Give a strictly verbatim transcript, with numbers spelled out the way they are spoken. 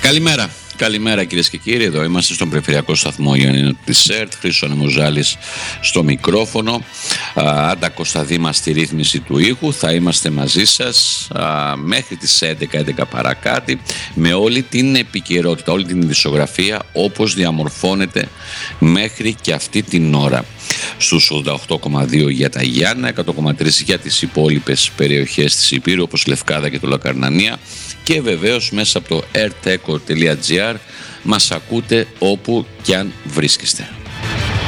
Καλημέρα. Καλημέρα κυρίες και κύριοι, εδώ είμαστε στον Περιφερειακό Σταθμό Ιωνίων της ΕΡΤ. Χρήστος Ανεμοζάλης στο μικρόφωνο, Άντα Κωνσταντίμα στη ρύθμιση του ήχου. Θα είμαστε μαζί σας α, μέχρι τις έντεκα, έντεκα παρά κάτι, με όλη την επικαιρότητα, όλη την ειδησιογραφία όπως διαμορφώνεται μέχρι και αυτή την ώρα. Στους ογδόντα οκτώ κόμμα δύο για τα Γιάννα, εκατό κόμμα τρία για τις υπόλοιπες περιοχές της Υπήρου όπως Λευκάδα και το Λακαρνανία, και βεβαίως μέσα από το ερτέκο τελεία τζι άρ μας ακούτε όπου κι αν βρίσκεστε.